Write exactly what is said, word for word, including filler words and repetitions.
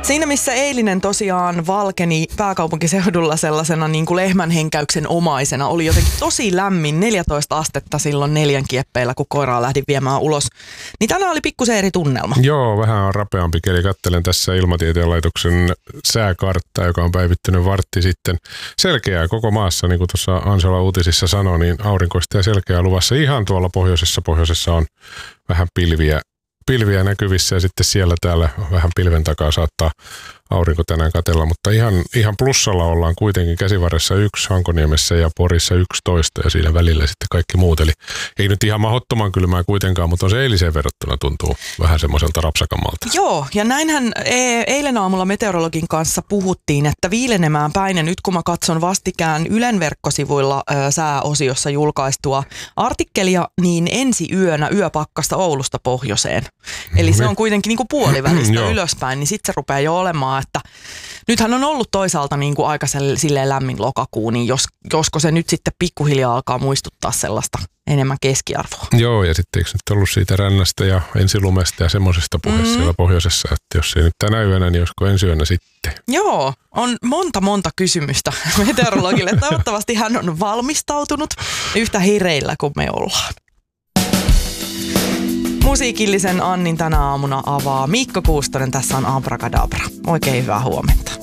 Siinä missä eilinen tosiaan valkeni pääkaupunkiseudulla sellaisena niin kuin lehmänhenkäyksen omaisena, oli jotenkin tosi lämmin, neljätoista astetta silloin neljän kieppeillä, kun koiraa lähdin viemään ulos. Niin tänään oli pikkusen eri tunnelma. Joo, vähän on rapeampi keli. Kattelen tässä Ilmatieteen laitoksen sääkarttaa, joka on päivittynyt vartti sitten. Selkeää koko maassa, niin kuin tuossa Ansola uutisissa sanoi, niin aurinkoista ja selkeää luvassa. Ihan tuolla pohjoisessa, pohjoisessa on vähän pilviä. Pilviä näkyvissä ja sitten siellä täällä vähän pilven takaa saattaa aurinko tänään katella, mutta ihan, ihan plussalla ollaan kuitenkin Käsivarressa yksi, Hankoniemessä ja Porissa yksitoista ja siinä välillä sitten kaikki muut. Eli ei nyt ihan mahdottoman kylmää kuitenkaan, mutta on se eiliseen verrattuna tuntuu vähän semmoiselta rapsakammalta. Joo, ja näinhän e- eilen aamulla meteorologin kanssa puhuttiin, että viilenemään päin, ja nyt kun mä katson vastikään Ylen verkkosivuilla ö, sääosiossa julkaistua artikkelia, niin ensi yönä yöpakkasta Oulusta pohjoiseen. Eli se on kuitenkin niin kuin puolivälistä ylöspäin, niin sitten se rupeaa jo olemaan, että nythän on ollut toisaalta niin kuin aika silleen lämmin lokakuu, niin jos, josko se nyt sitten pikkuhiljaa alkaa muistuttaa sellaista enemmän keskiarvoa. Joo, ja sitten eikö nyt ollut siitä rännästä ja ensilumesta ja semmoisesta puheessa mm. siellä pohjoisessa, että jos ei nyt tänä yönä, niin josko ensi yönä sitten? Joo, on monta monta kysymystä meteorologille. Toivottavasti hän on valmistautunut yhtä hereillä kuin me ollaan. Musiikillisen Annin tänä aamuna avaa Mikko Kuustonen. Tässä on Abracadabra. Oikein hyvää huomenta.